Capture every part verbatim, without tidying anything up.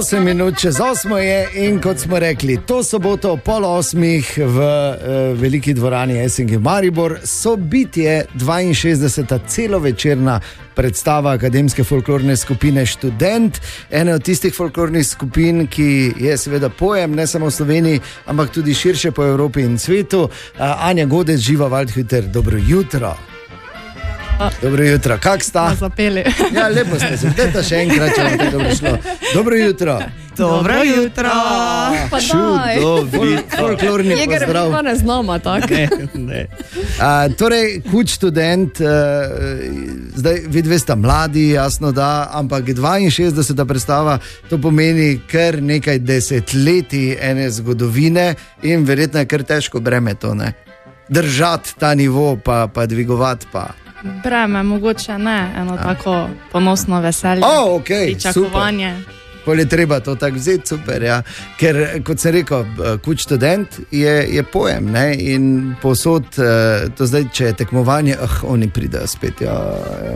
osem minut čez osmo je in kot smo rekli, to soboto pol osmih v uh, veliki dvorani Esengi Maribor sobitje dvainšestdeseta celovečerna predstava akademske folklorne skupine Študent, ene od tistih folklornih skupin, ki je seveda pojem ne samo v Sloveniji, ampak tudi širše po Evropi in svetu. Uh, Anja Godec, Živa Waldhütter, dobro jutro. Dobro jutro, kak sta? Zapeli. Ja, lepo ste se, dajte še enkrat, če vam to dobro šlo. Dobro jutro. Dobro jutro. Pa čudovit. Folklorni pozdrav. Jeger, mi pa ne znamo, tako. Ne, ne. A, torej, Kud Študent, uh, zdaj vi dve sta mladi, jasno da, ampak dvainšestdeseta predstava, to pomeni kar nekaj desetletij ene zgodovine in verjetno je kar težko breme to, ne? Držati ta nivo, pa, pa dvigovati pa. Breme, mogoče ne, eno A. tako ponosno veselje, oh, okay, pričakovanje. Super. Pol je treba to tako vzeti, super, ja. Ker, kot sem rekel, Kud Študent je, je pojem, ne, in povsod, to zdaj, če je tekmovanje, ah, oni pridejo spet, ja. ja.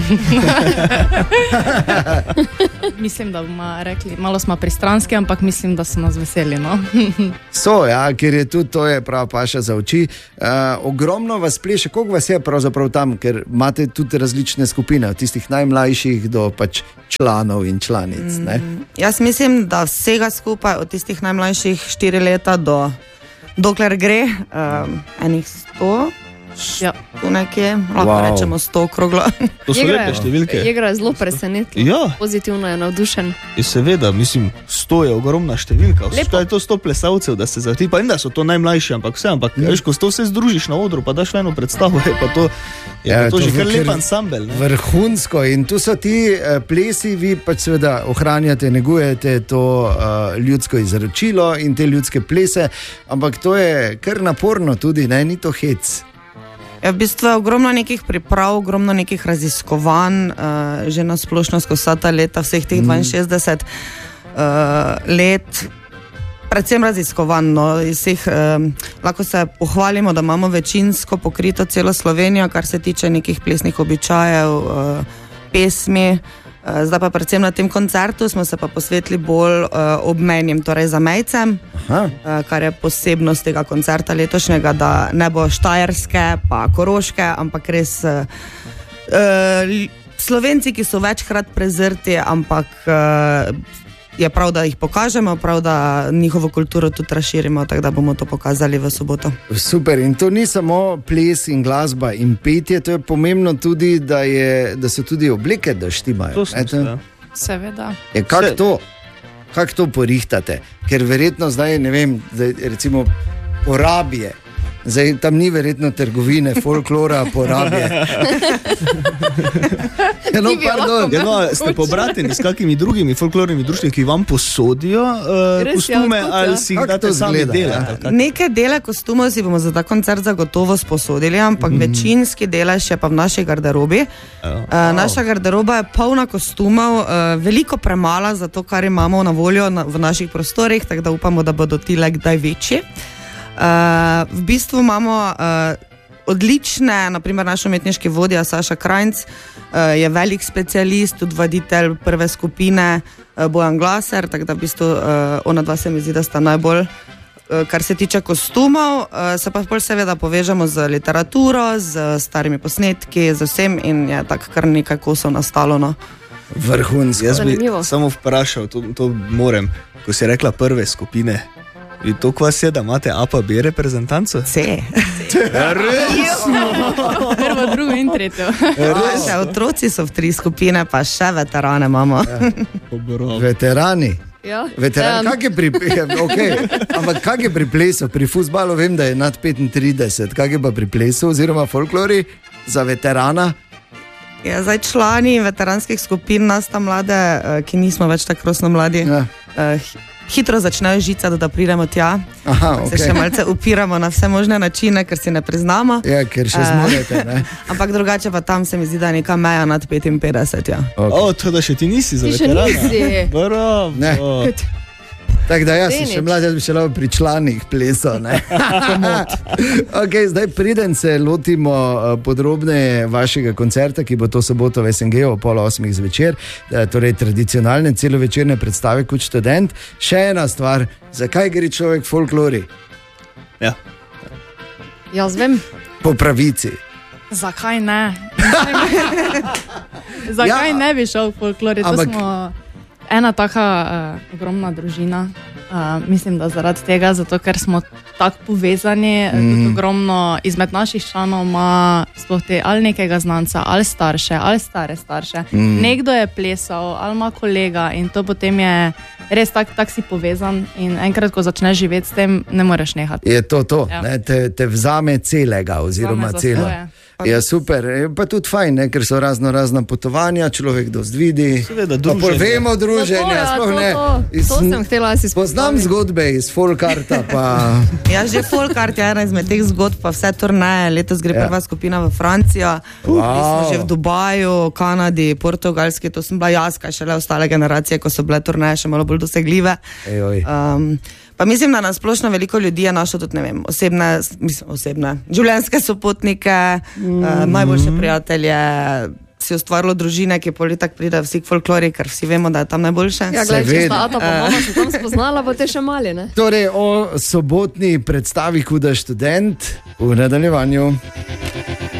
Mislim, da bomo rekli, malo smo pristranski, ampak mislim, da so nas veseli, no. So, ja, ker je tudi, to je prava paša za oči. Uh, ogromno vas pleše, koliko vas je pravzaprav tam, ker imate tudi različne skupine, od tistih najmlajših do pač članov in članic, ne? Mm, jaz mislim, da vsega skupaj od tistih najmlajših štiri leta do dokler gre, um, enih sto, ja. Tu nekje, lahko wow. rečemo sto okroglo. To so lepe številke. Jegra je zelo presenetljiv, ja. Pozitivno je navdušen. In seveda, mislim, sto je ogromna številka. Lepo. Je to sto plesalcev, da se zati, pa in da so to najmlajši, ampak vse, ampak mm. veš, ko sto se združiš na odru, pa daš eno predstavo, je pa to, je ja, pa to, to že kar lep ansambel. Ne? Vrhunsko, in tu so ti uh, plesi, vi pač seveda ohranjate, negujete to uh, ljudsko izročilo in te ljudske plese, ampak to je kar naporno tudi, ne, ni to hec. Ja, v bistvu je ogromno nekih priprav, ogromno nekih raziskovanj, uh, že na splošno skozi vsa ta leta, vseh teh dvainšestdeset uh, let, predvsem raziskovanj. No, vseh, um, lahko se pohvalimo, da imamo večinsko pokrito celo Slovenijo, kar se tiče nekih plesnih običajev, uh, pesmi. Uh, zdaj pa predvsem na tem koncertu smo se pa posvetili bolj uh, obmenjem, torej zamejcem, uh, kar je posebnost tega koncerta letošnjega, da ne bo štajerske pa koroške, ampak res uh, uh, Slovenci, ki so večkrat prezrti, ampak uh, je prav, da jih pokažemo, prav, da njihovo kulturo tudi razširimo, tako da bomo to pokazali v soboto. Super, in to ni samo ples in glasba in petje, to je pomembno tudi, da, je, da so tudi obleke, da štimajo. Seveda. Je, kak to, kak to porihtate? Ker verjetno zdaj, ne vem, zdaj, recimo porabje, zdaj tam ni verjetno trgovine, folklora, porabje. No, pardon. Ja, no, ste pobrateni s kakimi drugimi folklornimi društvi, ki vam posodijo uh, kostume, je, ali si jih date sami delati? Ja. Neke dele kostumov si bomo za ta koncert zagotovo sposodili, ampak mm. večinski delež je pa v naši garderobi. Oh. Uh, naša garderoba je polna kostumov, uh, veliko premala za to, kar imamo na voljo na, v naših prostorih, tako da upamo, da bodo ti le kdaj večji. Uh, v bistvu imamo uh, odlične, naprimer naš umetniški vodja Saša Krajnc uh, je velik specialist, tudi voditelj prve skupine uh, Bojan Glaser, tako da v bistvu uh, ona dva se mi zdi, da sta najbolj, uh, kar se tiče kostumov, uh, se pa bolj seveda povežemo z literaturo, z starimi posnetki, z vsem in je tako kar nekaj kosov nastalo. No. Vrhunsko. Jaz bi samo vprašal, to, to morem, ko si rekla prve skupine, in to kva se, da imate A pa B reprezentanco? Se. Res? Prvo, drugo in tretjo. Res? Otroci so v tri skupine, pa še veterane imamo. Ja. Veterani? Ja. Veterani, kak je pri, okay. Ampak kak je pri plesu? Pri fuzbalu vem, da je nad petintrideset. Kak je pa pri plesu oziroma folklori za veterana? Ja, zdaj člani veteranskih skupin, nas tam mlade, ki nismo več tako rosno mladi, ja. uh, hitro začnejo žicati, da pridemo tja. Aha, okay. Se še malce upiramo na vse možne načine, ker si ne priznamo. Ja, ker še zmorete, ne? Ampak drugače pa tam se mi zdi, da je neka meja nad petinpetdeset, ja. Okay. O, to da še ti nisi za veterana. Ti še nisi. Bravo. Ne. Tako da jaz sem še mlad, jaz bi še lahko pri članih plesal. Okay, zdaj preden se lotimo podrobneje vašega koncerta, ki bo to soboto v S N G o pol osmih zvečer, torej tradicionalne celovečerne predstave kot študent. Še ena stvar, zakaj gre človek folklori? Ja. Jaz vem. Po pravici. Zakaj ne? Zakaj ja. ne bi šel v folklori? To Ampak... smo ena taka uh, ogromna družina. Uh, mislim, da zaradi tega, zato ker smo tako povezani, mm. tudi ogromno izmed naših članov ima sploh te ali nekega znanca, ali starše, ali stare starše. Mm. Nekdo je plesal, ali ima kolega in to potem je res tak, tak si povezan in enkrat, ko začneš živeti s tem, ne moreš nehati. Je to to, ja. ne, te, te vzame celega oziroma celo. Ja, super, pa tudi fajn, ne, ker so razno razna potovanja, človek dost vidi. Seveda, druženje. Pa vemo druženje, no, sploh to, ne. To, Iz, to sem htela si spoznati. Poznam zgodbe iz Folkarta, pa... Ja, že Folkart je ena izmed teh zgodb, pa vse turneje. Letos gre ja. prva skupina v Francijo, wow. Mi smo že v Dubaju, Kanadi, Portugalski, to sem bila jaz, kaj šele ostale generacije, ko so bile turneje še malo bolj dosegljive. Um, pa mislim, da na splošno veliko ljudi je našlo tudi, ne vem, osebne, mislim, osebne, življenjske sopotnike, mm. uh, najboljše prijatelje, si ustvarilo družine, ki pol tak pridejo vsi k folklori, ker vsi vemo, da je tam najboljše. Ja, gledaj, če sta Ata pa mama se tam spoznala, bo te še mali, ne? Torej, o sobotni predstavi Huda študent v nadaljevanju.